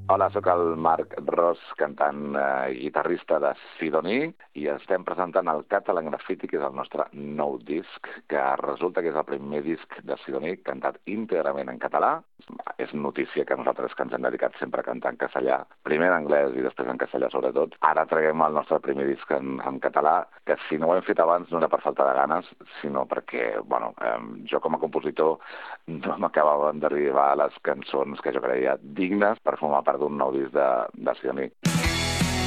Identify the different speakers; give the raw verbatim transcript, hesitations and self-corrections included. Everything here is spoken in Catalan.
Speaker 1: Hola, sóc el Marc Ros, cantant eh, i guitarrista de Sidoní, i estem presentant el Catalan Graffiti, que és el nostre nou disc, que resulta que és el primer disc de Sidoní cantat íntegrament en català. És notícia que nosaltres, que ens hem dedicat sempre a cantar en castellà, primer en anglès i després en castellà sobretot, ara traguem el nostre primer disc en, en català, que si no ho hem fet abans no era per falta de ganes, sinó perquè, bueno, eh, jo com a compositor no m'acabaven d'arribar les cançons que jo creia dignes per formar part d'un nou disc de, de Sidoní.